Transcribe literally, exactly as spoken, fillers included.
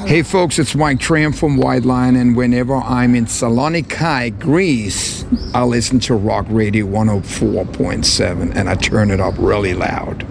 Hey folks, it's Mike Tram from White Line, and whenever I'm in Saloniki, Greece, I listen to Rock Radio one oh four point seven, and I turn it up really loud.